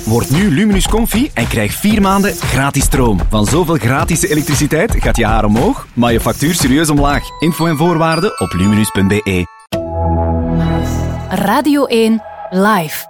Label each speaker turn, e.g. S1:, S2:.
S1: Word nu Luminus Comfy en krijg 4 maanden gratis stroom. Van zoveel gratis elektriciteit gaat je haar omhoog, maar je factuur serieus omlaag. Info en voorwaarden op luminus.be.
S2: Radio 1 Live.